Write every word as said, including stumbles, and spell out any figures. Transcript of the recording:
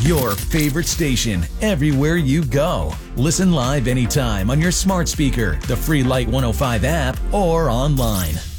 your favorite station everywhere you go. Listen live anytime on your smart speaker, the free Light one oh five app, or online.